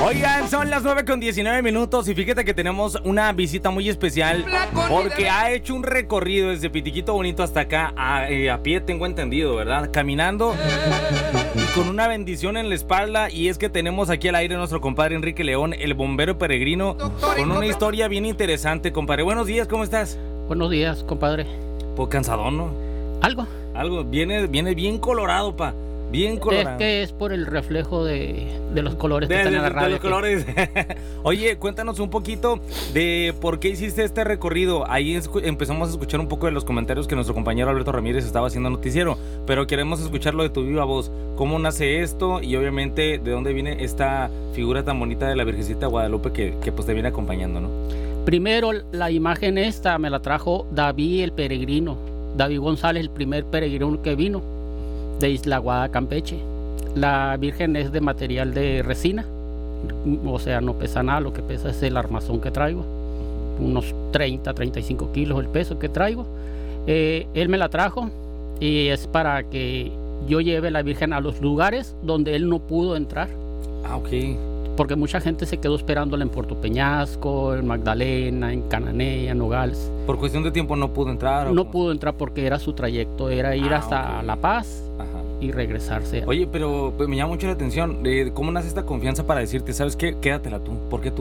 Oigan, son las 9:19 y fíjate que tenemos una visita muy especial porque ha hecho un recorrido desde Pitiquito Bonito hasta acá a pie, tengo entendido, ¿verdad? Caminando y con una bendición en la espalda, y es que tenemos aquí al aire a nuestro compadre Enrique León, el bombero peregrino, con una historia bien interesante, compadre. Buenos días, ¿cómo estás? Buenos días, compadre. Pues cansadón, ¿no? Algo, viene bien colorado, pa. Bien colorado. Es que es por el reflejo de los colores que están en la radio. De los colores. Oye, cuéntanos un poquito de por qué hiciste este recorrido. Ahí empezamos a escuchar un poco de los comentarios que nuestro compañero Alberto Ramírez estaba haciendo noticiero, pero queremos escucharlo de tu viva voz. ¿Cómo nace esto? Y obviamente, ¿de dónde viene esta figura tan bonita de la Virgencita de Guadalupe que pues te viene acompañando, ¿no? Primero, la imagen esta me la trajo David el peregrino. David González, el primer peregrino que vino de Isla Aguada, Campeche. La Virgen es de material de resina, o sea, no pesa nada, lo que pesa es el armazón que traigo, unos 35 kilos el peso que traigo. Él me la trajo y es para que yo lleve la Virgen a los lugares donde él no pudo entrar. Ah, ok. Porque mucha gente se quedó esperándola en Puerto Peñasco, en Magdalena, en Cananea, en Nogales. ¿Por cuestión de tiempo no pudo entrar? No pudo entrar porque era su trayecto, era ir hasta La Paz. Ajá. Y regresarse. Oye, pero pues, me llama mucho la atención, ¿cómo nace esta confianza para decirte, sabes qué, quédatela tú? ¿Por qué tú?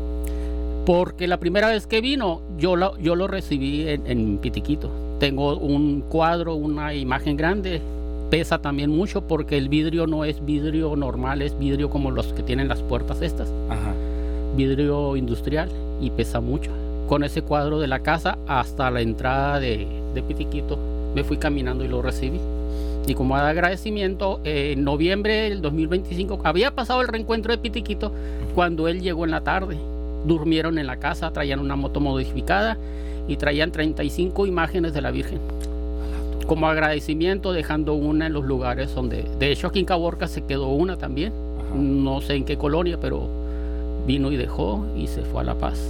Porque la primera vez que vino, yo lo recibí en Pitiquito. Tengo un cuadro, una imagen grande. Pesa también mucho porque el vidrio no es vidrio normal, es vidrio como los que tienen las puertas estas. Ajá. Vidrio industrial, y pesa mucho. Con ese cuadro de la casa hasta la entrada de Pitiquito me fui caminando y lo recibí. Y como agradecimiento, en noviembre del 2025 había pasado el reencuentro de Pitiquito cuando él llegó en la tarde. Durmieron en la casa, traían una moto modificada y traían 35 imágenes de la Virgen. Como agradecimiento, dejando una en los lugares donde... De hecho, aquí en Caborca se quedó una también. Ajá. No sé en qué colonia, pero vino y dejó y se fue a La Paz.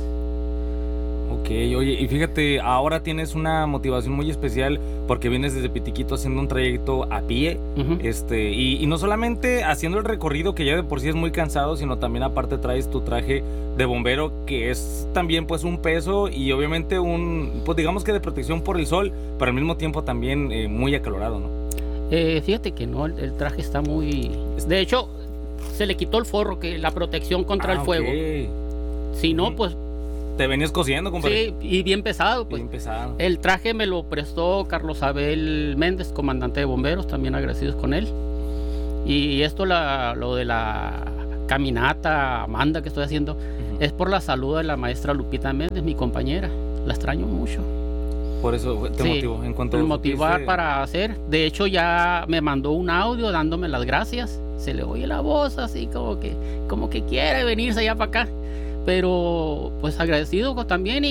Ok, oye, y fíjate, ahora tienes una motivación muy especial porque vienes desde Pitiquito haciendo un trayecto a pie. Uh-huh. Y no solamente haciendo el recorrido, que ya de por sí es muy cansado, sino también aparte traes tu traje de bombero, que es también pues un peso y obviamente pues digamos que de protección por el sol, pero al mismo tiempo también muy acalorado, ¿no? Fíjate que no, el traje está muy... De hecho, se le quitó el forro, que la protección contra el fuego. Okay. Si no, pues... Te venías cosiendo, compadre. Sí, y bien pesado, pues. Bien pesado. El traje me lo prestó Carlos Abel Méndez, comandante de bomberos, también agradecidos con él. Y esto, lo de la caminata, Amanda, que estoy haciendo, uh-huh, es por la salud de la maestra Lupita Méndez, mi compañera. La extraño mucho. Por eso te motivó. En cuanto me motivar para hacer. De hecho, ya me mandó un audio dándome las gracias. Se le oye la voz así como que quiere venirse allá para acá. Pero pues agradecido también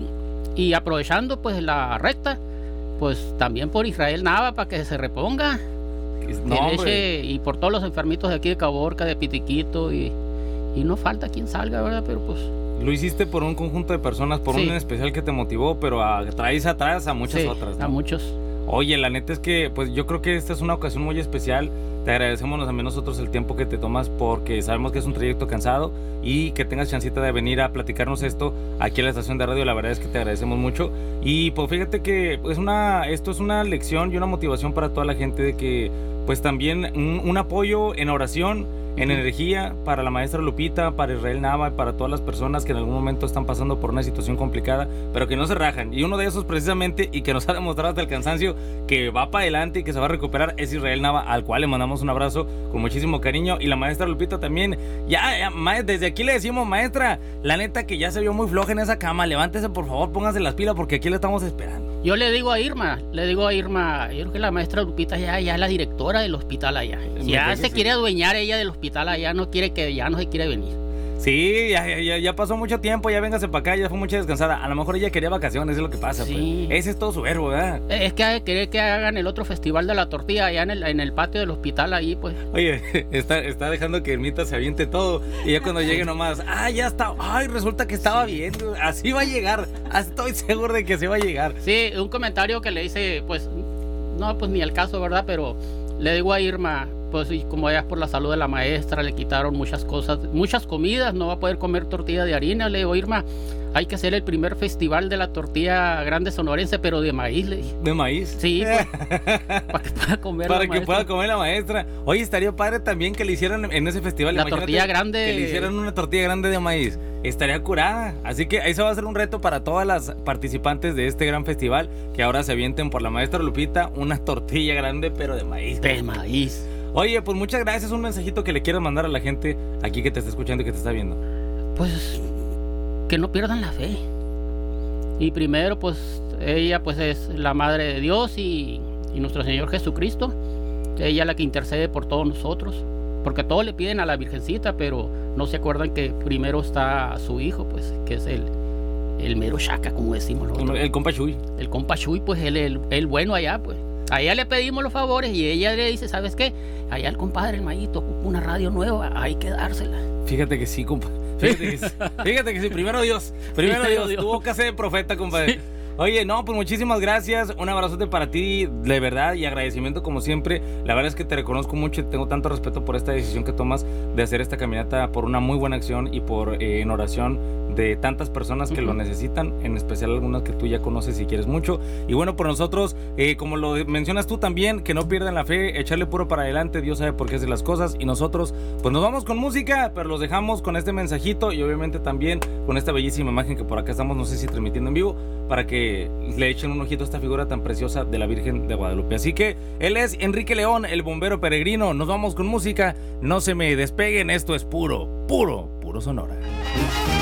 y aprovechando pues la recta, pues también por Israel Nava para que se reponga. No, y por todos los enfermitos de aquí de Caborca, de Pitiquito, y no falta quien salga, ¿verdad? Pero pues... Lo hiciste por un conjunto de personas, por un en especial que te motivó, pero traes atrás a muchas otras, ¿no? A muchos. Oye, la neta es que pues yo creo que esta es una ocasión muy especial. Te agradecemos también nosotros el tiempo que te tomas porque sabemos que es un trayecto cansado y que tengas chancita de venir a platicarnos esto aquí en la estación de radio. La verdad es que te agradecemos mucho y pues fíjate que esto es una lección y una motivación para toda la gente de que pues también un apoyo en oración, en energía para la maestra Lupita, para Israel Nava, para todas las personas que en algún momento están pasando por una situación complicada, pero que no se rajan. Y uno de esos precisamente, y que nos ha demostrado hasta el cansancio, que va para adelante y que se va a recuperar, es Israel Nava, al cual le mandamos un abrazo con muchísimo cariño. Y la maestra Lupita también, ya desde aquí le decimos, maestra, la neta que ya se vio muy floja en esa cama, levántese por favor, póngase las pilas porque aquí le estamos esperando. Yo le digo a Irma, yo creo que la maestra Lupita ya es la directora del hospital allá. Ya se quiere adueñar ella del hospital allá, no se quiere venir. Sí, ya pasó mucho tiempo, ya véngase para acá, ya fue mucha descansada. A lo mejor ella quería vacaciones, es lo que pasa. Sí. Pues. Ese es todo su verbo, ¿verdad? Es que querer que hagan el otro festival de la tortilla allá en el patio del hospital ahí, pues. Oye, está dejando que Ermita se aviente todo y ya cuando llegue nomás, ya está, resulta que estaba viendo, así va a llegar, estoy seguro de que así va a llegar. Sí, un comentario que le hice, pues, no, pues ni al caso, ¿verdad? Pero le digo a Irma, pues y como ya por la salud de la maestra le quitaron muchas cosas, muchas comidas, no va a poder comer tortilla de harina. Le digo, Irma, hay que hacer el primer festival de la tortilla grande sonorense, pero de maíz, le dije. ¿De maíz? Sí, pues, para que pueda comer para la que maestra. pueda comer la maestra. Oye, estaría padre también que le hicieran en ese festival. La imagínate, tortilla grande. Que le hicieran una tortilla grande de maíz. Estaría curada. Así que ahí se va a hacer un reto para todas las participantes de este gran festival, que ahora se avienten por la maestra Lupita una tortilla grande, pero de maíz. De maíz. Oye, pues muchas gracias. Un mensajito que le quieras mandar a la gente aquí que te está escuchando y que te está viendo. Pues que no pierdan la fe. Y primero, pues ella pues es la Madre de Dios y nuestro Señor Jesucristo. Ella es la que intercede por todos nosotros. Porque todos le piden a la Virgencita, pero no se acuerdan que primero está su hijo, pues, que es el mero chaca, como decimos nosotros. El compa Chuy. El compa Chuy, pues el bueno allá, pues. A ella le pedimos los favores y ella le dice, ¿sabes qué? Allá el compadre, el Mayito, ocupa una radio nueva, hay que dársela. Fíjate que sí, compa. Fíjate que sí. Primero Dios. Tuvo que ser profeta, compadre. Sí. Oye, no, pues muchísimas gracias. Un abrazote para ti, de verdad, y agradecimiento como siempre. La verdad es que te reconozco mucho y tengo tanto respeto por esta decisión que tomas de hacer esta caminata por una muy buena acción y por en oración de tantas personas que lo necesitan, en especial algunas que tú ya conoces y quieres mucho. Y bueno, por nosotros, como lo mencionas tú también, que no pierdan la fe, echarle puro para adelante. Dios sabe por qué hace las cosas. Y nosotros, pues nos vamos con música, pero los dejamos con este mensajito y obviamente también con esta bellísima imagen que por acá estamos, no sé si transmitiendo en vivo, para que le echen un ojito a esta figura tan preciosa de la Virgen de Guadalupe. Así que él es Enrique León, el bombero peregrino. Nos vamos con música, no se me despeguen, esto es puro Sonora.